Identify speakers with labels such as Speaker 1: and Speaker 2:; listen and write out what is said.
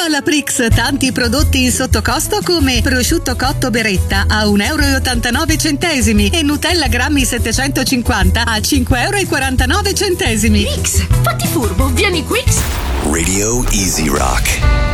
Speaker 1: Alla Prix tanti prodotti in sottocosto come prosciutto cotto Beretta a 1,89 euro e Nutella grammi 750 a 5,49 euro.
Speaker 2: Prix, fatti furbo, vieni qui.
Speaker 3: Radio Easy Rock.